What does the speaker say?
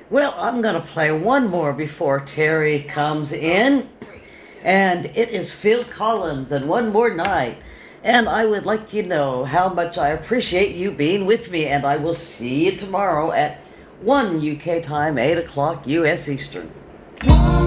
Well, I'm going to play one more before Terry comes in. And it is Phil Collins and One More Night. And I would like you to know how much I appreciate you being with me. And I will see you tomorrow at 1 UK time, 8 o'clock US Eastern.